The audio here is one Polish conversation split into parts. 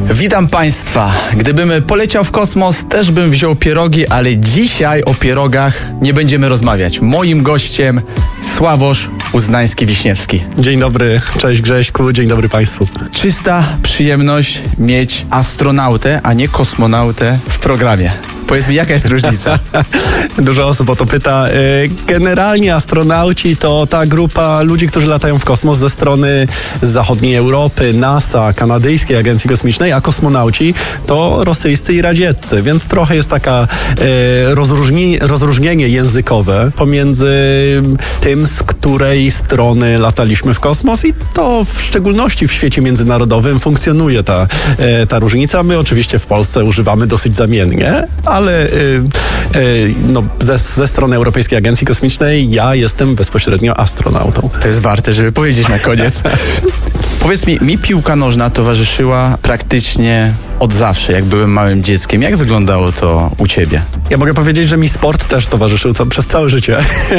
Witam Państwa. Gdybym poleciał w kosmos, też bym wziął pierogi, ale dzisiaj o pierogach nie będziemy rozmawiać. Moim gościem Sławosz Uznański-Wiśniewski. Dzień dobry, cześć Grześku, dzień dobry Państwu. Czysta przyjemność mieć astronautę, a nie kosmonautę w programie. Powiedz mi, jaka jest różnica? Dużo osób o to pyta. Generalnie astronauci to ta grupa ludzi, którzy latają w kosmos ze strony zachodniej Europy, NASA, Kanadyjskiej Agencji Kosmicznej, a kosmonauci to rosyjscy i radzieccy, więc trochę jest taka rozróżnienie językowe pomiędzy tym, z której strony lataliśmy w kosmos, i to w szczególności w świecie międzynarodowym funkcjonuje ta różnica. My oczywiście w Polsce używamy dosyć zamiennie, ale ze strony Europejskiej Agencji Kosmicznej ja jestem bezpośrednio astronautą. To jest warte, żeby powiedzieć na koniec. Powiedz mi piłka nożna towarzyszyła praktycznie od zawsze, jak byłem małym dzieckiem. Jak wyglądało to u Ciebie? Ja mogę powiedzieć, że mi sport też towarzyszył przez całe życie.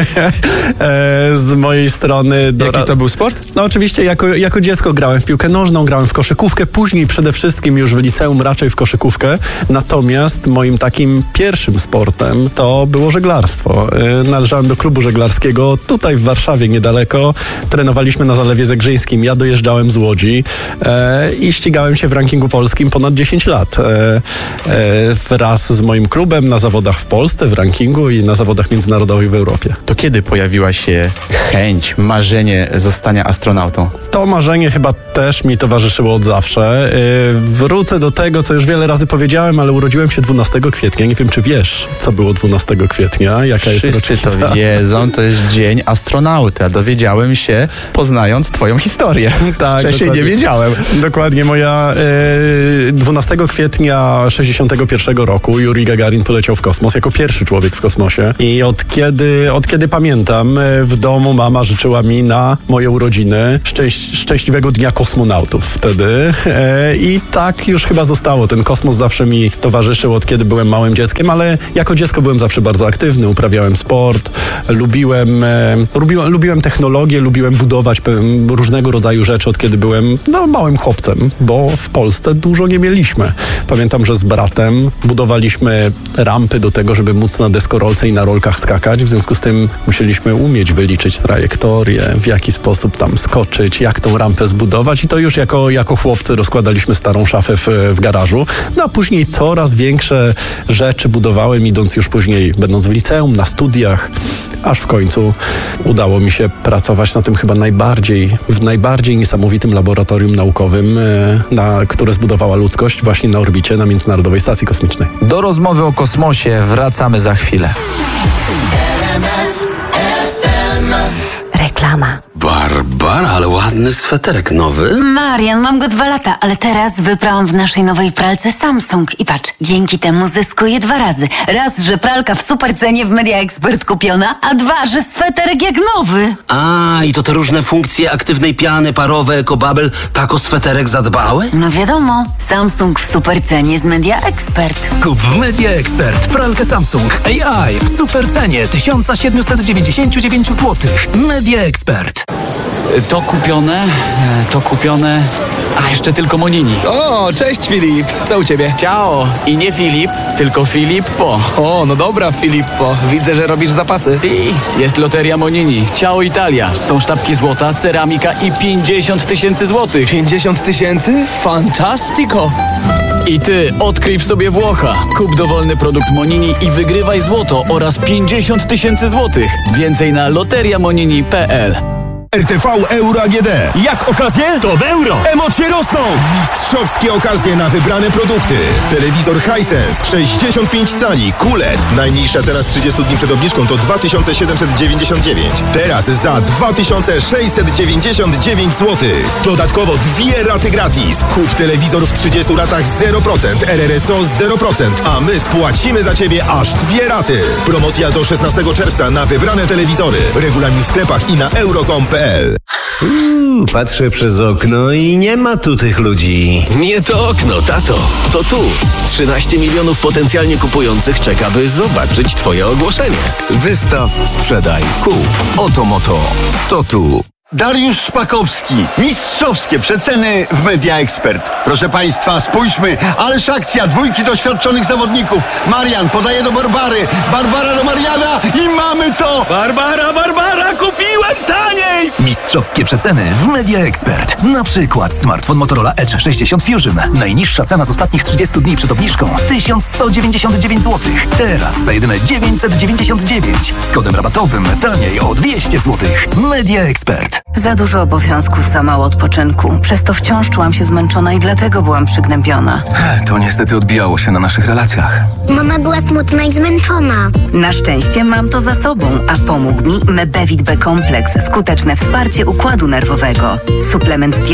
Z mojej strony... Jaki to był sport? No oczywiście jako dziecko grałem w piłkę nożną, grałem w koszykówkę, później przede wszystkim już w liceum raczej w koszykówkę. Natomiast moim takim pierwszym sportem to było żeglarstwo. Należałem do klubu żeglarskiego tutaj w Warszawie niedaleko. Trenowaliśmy na Zalewie Zegrzyńskim. Ja dojeżdżałem z Łodzi i ścigałem się w rankingu polskim ponad 10 lat. Wraz z moim klubem na zawodach w Polsce, w rankingu i na zawodach międzynarodowych w Europie. To kiedy pojawiła się chęć, marzenie zostania astronautą? To marzenie chyba też mi towarzyszyło od zawsze. Wrócę do tego, co już wiele razy powiedziałem, ale urodziłem się 12 kwietnia. Nie wiem, czy wiesz, co było 12 kwietnia, jaka jest rocznica. Wszyscy to wiedzą, to jest dzień astronauty, a dowiedziałem się, poznając Twoją historię. Tak, wcześniej dokładnie. Nie wiedziałem. Dokładnie, moja 12 kwietnia 61 roku Jurij Gagarin poleciał w kosmos jako pierwszy człowiek w kosmosie. I od kiedy pamiętam, w domu mama życzyła mi na moje urodziny szczęśliwego dnia kosmonautów wtedy. I tak już chyba zostało. Ten kosmos zawsze mi towarzyszył, od kiedy byłem małym dzieckiem, ale jako dziecko byłem zawsze bardzo aktywny, uprawiałem sport, lubiłem technologię, lubiłem budować różnego rodzaju rzeczy, od kiedy byłem małym chłopcem, bo w Polsce dużo nie mieliśmy. Pamiętam, że z bratem budowaliśmy rampy do tego, żeby móc na deskorolce i na rolkach skakać. W związku z tym musieliśmy umieć wyliczyć trajektorię, w jaki sposób tam skoczyć, jak tą rampę zbudować, i to już jako chłopcy rozkładaliśmy starą szafę w garażu. No a później coraz większe rzeczy budowałem, idąc już później, będąc w liceum, na studiach, aż w końcu udało mi się pracować na tym chyba w najbardziej niesamowitym laboratorium naukowym, które zbudowała ludzkość właśnie na orbicie, na Międzynarodowej Stacji Kosmicznej. Do rozmowy o kosmosie wracamy za chwilę. Reklama. Barbara, ale ładny sweterek nowy. Marian, mam go 2 lata, ale teraz wyprałam w naszej nowej pralce Samsung. I patrz, dzięki temu zyskuję 2 razy. Raz, że pralka w super cenie w Media Expert kupiona, a 2, że sweterek jak nowy. A, i to te różne funkcje aktywnej piany, parowe, ekobabel, tak o sweterek zadbały? No wiadomo, Samsung w super cenie z Media Expert. Kup w Media Expert pralkę Samsung AI w super cenie 1799 zł. Media Expert. To kupione, a jeszcze tylko Monini. O, cześć Filip, co u ciebie? Ciao! I nie Filip, tylko Filippo. O, no dobra Filippo, widzę, że robisz zapasy. Si, jest loteria Monini. Ciao Italia. Są sztabki złota, ceramika i 50 000 złotych. 50 000? Fantastico! I ty odkryj w sobie Włocha. Kup dowolny produkt Monini i wygrywaj złoto oraz 50 000 złotych. Więcej na loteriamonini.pl. RTV Euro AGD. Jak okazje? To w euro! Emocje rosną! Mistrzowskie okazje na wybrane produkty. Telewizor Hisense 65 cali QLED. Najniższa cena z 30 dni przed obniżką to 2799. Teraz za 2699 zł. Dodatkowo 2 raty gratis. Kup telewizor w 30 ratach 0%, RRSO 0%, a my spłacimy za Ciebie aż 2 raty. Promocja do 16 czerwca na wybrane telewizory. Regulamin w sklepach i na euro.com.pl. Patrzę przez okno i nie ma tu tych ludzi. Nie to okno, tato. To tu. 13 milionów potencjalnie kupujących czeka, by zobaczyć Twoje ogłoszenie. Wystaw, sprzedaj, kup. Oto moto. To tu. Dariusz Szpakowski. Mistrzowskie przeceny w Media Expert. Proszę Państwa, spójrzmy, ależ akcja, dwójki doświadczonych zawodników. Marian podaje do Barbary, Barbara do Mariana i mamy to! Barbara, kupiłem taniej! Mistrzowskie przeceny w Media Expert. Na przykład smartfon Motorola Edge 60 Fusion. Najniższa cena z ostatnich 30 dni przed obniżką 1199 zł. Teraz za jedyne 999. Z kodem rabatowym taniej o 200 zł. Media Expert. Za dużo obowiązków, za mało odpoczynku. Przez to wciąż czułam się zmęczona i dlatego byłam przygnębiona. To niestety odbijało się na naszych relacjach. Mama była smutna i zmęczona. Na szczęście mam to za sobą, a pomógł mi Mebevit B-kompleks. Skuteczne wsparcie układu nerwowego. Suplement